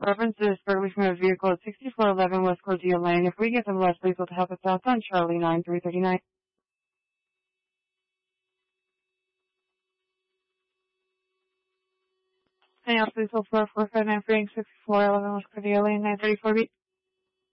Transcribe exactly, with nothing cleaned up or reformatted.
Reference to this Burley Smith vehicle at sixty-four eleven West Cordia Lane. If we get them less, please will help us out on Charlie nine three thirty-nine. Hey, please hold for four five nine three sixty-four eleven West Cordia Lane nine thirty-four B.